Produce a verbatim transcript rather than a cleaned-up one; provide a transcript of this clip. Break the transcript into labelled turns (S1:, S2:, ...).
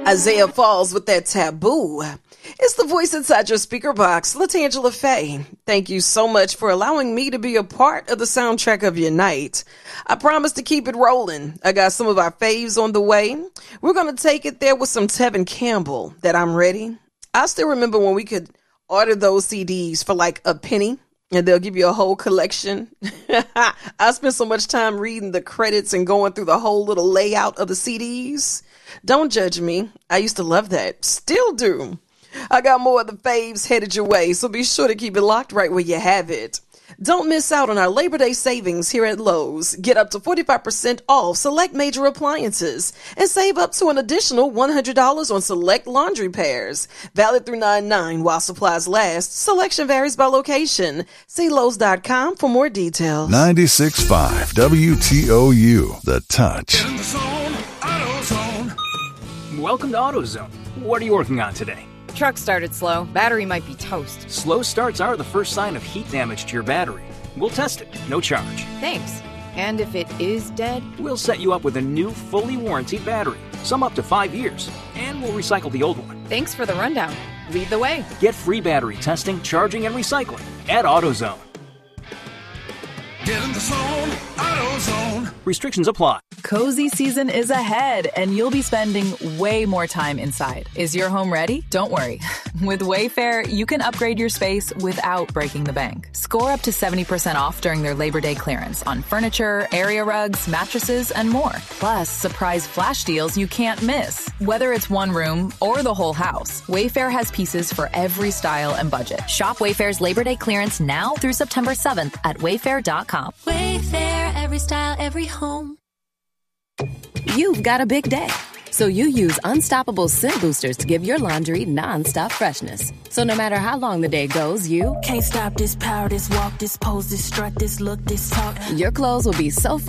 S1: Isaiah Falls with that taboo. It's the voice inside your speaker box, LaTangela Faye. Thank you so much for allowing me to be a part of the soundtrack of your night. I promise to keep it rolling. I got some of our faves on the way. We're going to take it there with some Tevin Campbell, That I'm Ready. I still remember when we could order those C Ds for like a penny and they'll give you a whole collection. I spent so much time reading the credits and going through the whole little layout of the C Ds. Don't judge me. I used to love that. Still do. I got more of the faves headed your way, so be sure to keep it locked right where you have it. Don't miss out on our Labor Day savings here at Lowe's. Get up to forty-five percent off select major appliances and save up to an additional one hundred dollars on select laundry pairs. Valid through nine nine while supplies last. Selection varies by location. See Lowe's dot com for more details.
S2: ninety-six point five W T O U, The Touch.
S3: In the zone, AutoZone.
S4: Welcome to AutoZone. What are you working on today?
S5: Truck started slow. Battery might be toast.
S4: Slow starts are the first sign of heat damage to your battery. We'll test it, no charge.
S5: Thanks. And if it is dead?
S4: We'll set you up with a new, fully warranted battery, some up to five years, and we'll recycle the old one.
S5: Thanks for the rundown. Lead the way.
S4: Get free battery testing, charging, and recycling at AutoZone.
S3: Get in the zone, AutoZone.
S4: Restrictions apply.
S6: Cozy season is ahead, and you'll be spending way more time inside. Is your home ready? Don't worry. With Wayfair, you can upgrade your space without breaking the bank. Score up to seventy percent off during their Labor Day clearance on furniture, area rugs, mattresses, and more. Plus, surprise flash deals you can't miss. Whether it's one room or the whole house, Wayfair has pieces for every style and budget.
S7: Shop Wayfair's Labor Day clearance now through September seventh at wayfair dot com.
S8: Wayfair, every style, every home.
S9: You've got a big day, so you use Unstoppable Scent Boosters to give your laundry non-stop freshness. So no matter how long the day goes, you
S8: can't stop this power, this walk, this pose, this strut, this look, this talk.
S9: Your clothes will be so